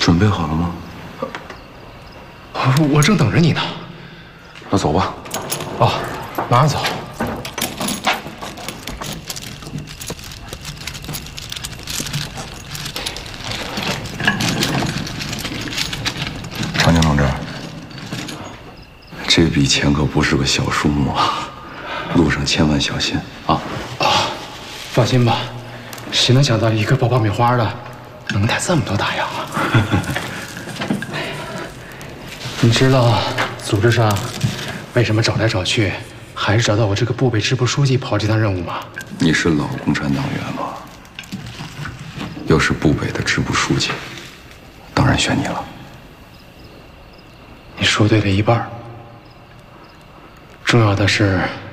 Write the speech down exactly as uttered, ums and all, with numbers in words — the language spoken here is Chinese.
准备好了吗？ 我正等着你呢。 那走吧。 哦，马上走。 长江同志，这笔钱可不是个小数目啊，路上千万小心啊！ 啊，放心吧，谁能想到一个包爆米花的能带这么多大洋啊？你知道组织上为什么找来找去，还是找到我这个部委支部书记跑这趟任务吗？ 你是老共产党员了，又是部委的支部书记，当然选你了。 你说对了一半。重要的是，